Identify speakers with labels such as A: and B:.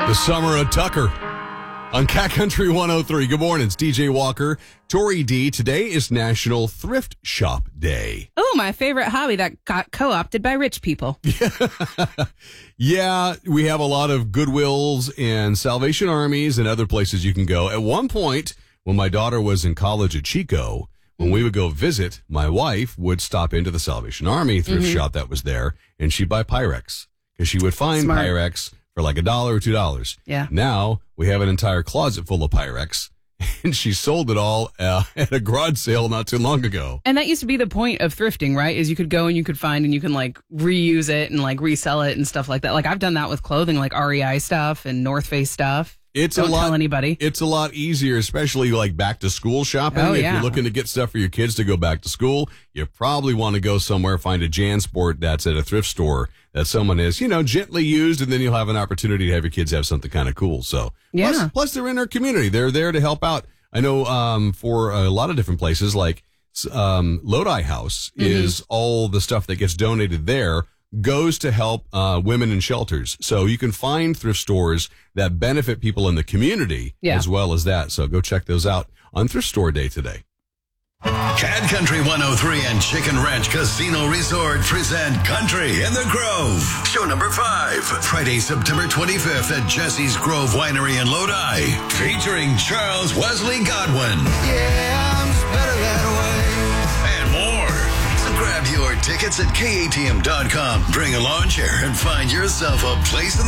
A: The Summer of Tucker on Cat Country 103. Good morning. It's DJ Walker, Tori D. Today is National Thrift Shop Day.
B: Oh, my favorite hobby that got co-opted by rich people.
A: Yeah, we have a lot of Goodwills and Salvation Armies and other places you can go. At one point, when my daughter was in college at Chico, when we would go visit, my wife would stop into the Salvation Army thrift shop that was there, and she'd buy Pyrex because she would find
B: Smart.
A: Pyrex for like $1 or $2.
B: Yeah.
A: Now we have an entire closet full of Pyrex, and she sold it all at a garage sale not too long ago.
B: And that used to be the point of thrifting, right? Is you could go and you could find and you can like reuse it and like resell it and stuff like that. Like I've done that with clothing, like REI stuff and North Face stuff.
A: Don't tell anybody. It's a lot easier, especially like back to school shopping.
B: Oh,
A: if
B: yeah.
A: you're looking to get stuff for your kids to go back to school, you probably want to go somewhere, find a JanSport that's at a thrift store that someone is, gently used, and then you'll have an opportunity to have your kids have something kind of cool. So,
B: yeah.
A: Plus they're in our community. They're there to help out. I know for a lot of different places, like Lodi House is all the stuff that gets donated there goes to help women in shelters. So you can find thrift stores that benefit people in the community as well as that. So go check those out on Thrift Store Day today.
C: Cat Country 103 and Chicken Ranch Casino Resort present Country in the Grove. Show number 5. Friday, September 25th at Jesse's Grove Winery in Lodi. Featuring Charles Wesley Godwin.
D: Yeah, I'm just better that way.
C: And more. So grab your tickets at KATM.com. Bring a lawn chair and find yourself a place in